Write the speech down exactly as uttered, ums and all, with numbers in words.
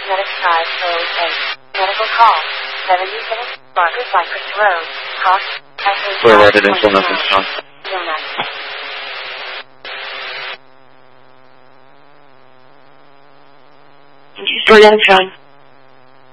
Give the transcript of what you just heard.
Medic five oh eight. Medical call. seventy-seven. Marcus Cypress Road. Cost. For residential nothing strong. Destroy that sign.